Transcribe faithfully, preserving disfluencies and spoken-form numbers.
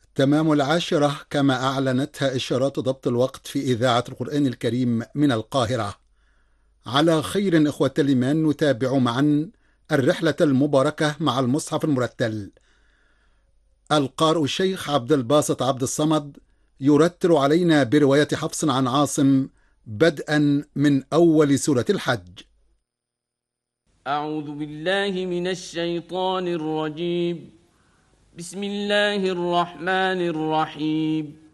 تمام العاشرة كما أعلنتها إشارات ضبط الوقت في إذاعة القرآن الكريم من القاهرة. على خير إخوة الإيمان، نتابع معا الرحلة المباركة مع المصحف المرتل. القارئ الشيخ عبد الباسط عبد الصمد يرتل علينا برواية حفص عن عاصم بدءا من أول سورة الحج. أعوذ بالله من الشيطان الرجيم. بسم الله الرحمن الرحيم.